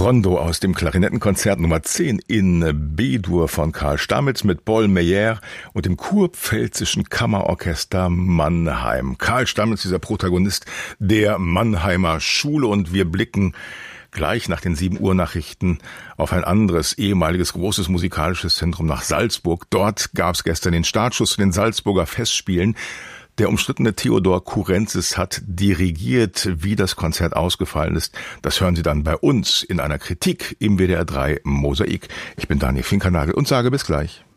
Rondo aus dem Klarinettenkonzert Nummer 10 in B-Dur von Karl Stamitz mit Paul Meyer und dem Kurpfälzischen Kammerorchester Mannheim. Karl Stamitz, dieser Protagonist der Mannheimer Schule, und wir blicken gleich nach den 7 Uhr Nachrichten auf ein anderes ehemaliges großes musikalisches Zentrum, nach Salzburg. Dort gab es gestern den Startschuss zu den Salzburger Festspielen. Der umstrittene Theodor Kurenzis hat dirigiert. Wie das Konzert ausgefallen ist, das hören Sie dann bei uns in einer Kritik im WDR 3 Mosaik. Ich bin Daniel Finkernagel und sage bis gleich.